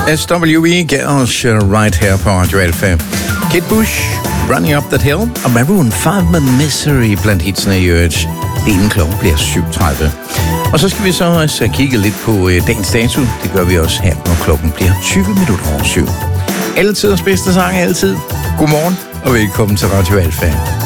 SWE Girls right her på Radio Alpha. Kate Bush, Running Up That Hill, og Maroon 5 med Misery blandt hitsene i øvrigt. Det inden klokken bliver 7.30. Og så skal vi så også kigge lidt på dagens dato. Det gør vi også her, når klokken bliver 20:07. Altid bedste sang altid. Godmorgen og velkommen til Radio Alpha.